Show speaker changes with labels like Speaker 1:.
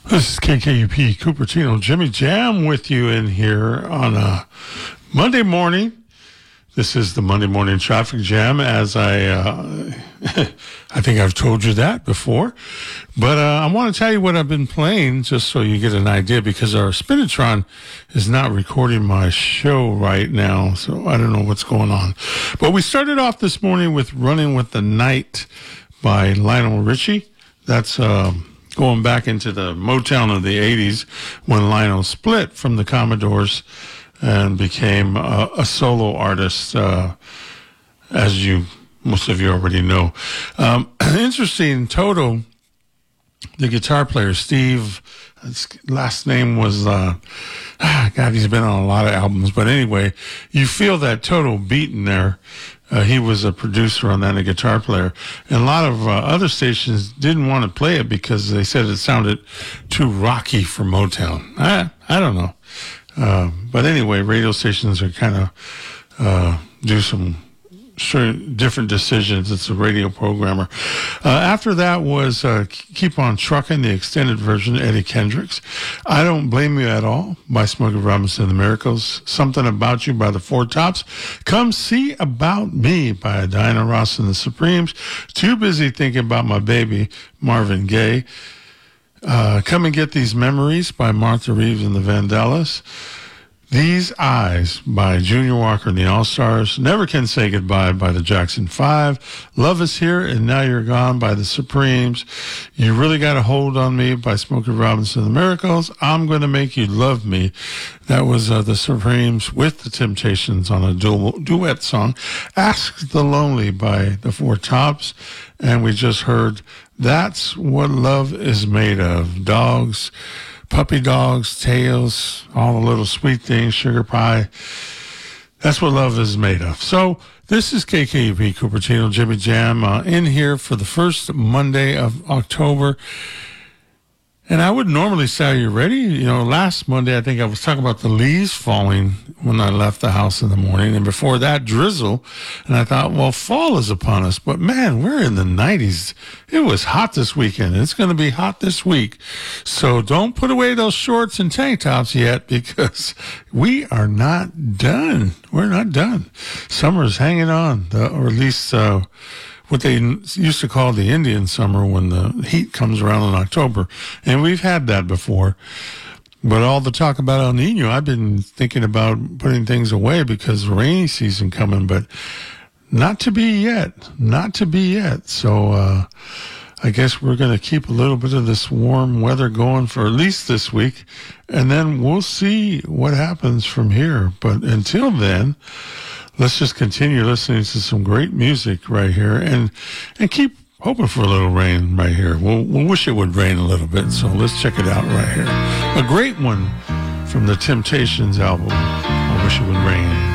Speaker 1: This is KKUP Cupertino. Jimmy Jam with you in here on a Monday morning. This is the Monday morning traffic jam, as I think I've told you that before. But I want to tell you what I've been playing, just so you get an idea, because our Spinitron is not recording my show right now, so I don't know what's going on. But we started off this morning with Running with the Night by Lionel Richie. That's going back into the Motown of the 80s when Lionel split from the Commodores and became a solo artist, as most of you already know. Interesting, Toto, the guitar player, Steve, his last name was, God, he's been on a lot of albums. But anyway, you feel that Toto beat in there. He was a producer on that and a guitar player. And a lot of other stations didn't want to play it because they said it sounded too rocky for Motown. I don't know. But anyway, radio stations are kind of do some different decisions. It's a radio programmer. After that was Keep On Truckin', the extended version, Eddie Kendricks. I Don't Blame You at All by Smokey Robinson and the Miracles. Something About You by the Four Tops. Come See About Me by Diana Ross and the Supremes. Too Busy Thinking About My Baby, Marvin Gaye. Come and Get These Memories by Martha Reeves and the Vandellas. These Eyes by Junior Walker and the All-Stars. Never Can Say Goodbye by the Jackson 5. Love Is Here and Now You're Gone by the Supremes. You Really Got a Hold on Me by Smokey Robinson and the Miracles. I'm Gonna Make You Love Me. That was the Supremes with the Temptations on a duet song. Ask the Lonely by the Four Tops. And we just heard That's What Love Is Made Of. Dogs, puppy dogs, tails, all the little sweet things, sugar pie. That's what love is made of. So this is KKUP Cupertino, Jimmy Jam, in here for the first Monday of October. And I would normally say, are you ready? You know, last Monday, I think I was talking about the leaves falling when I left the house in the morning. And before that, drizzle. And I thought, well, fall is upon us. But man, we're in the 90s. It was hot this weekend. It's going to be hot this week. So don't put away those shorts and tank tops yet, because we are not done. We're not done. Summer's hanging on, or at least what they used to call the Indian summer, when the heat comes around in October. And we've had that before. But all the talk about El Nino, I've been thinking about putting things away because rainy season coming, but not to be yet. Not to be yet. So I guess we're going to keep a little bit of this warm weather going for at least this week, and then we'll see what happens from here. But until then, let's just continue listening to some great music right here, and keep hoping for a little rain right here. We'll wish it would rain a little bit, so let's check it out right here. A great one from the Temptations album, I Wish It Would Rain.